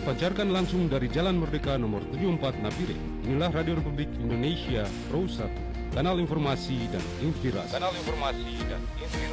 Dipancarkan langsung dari Jalan Merdeka nomor 74 Nabire. Inilah Radio Republik Indonesia Pro 1, kanal informasi dan inspirasi.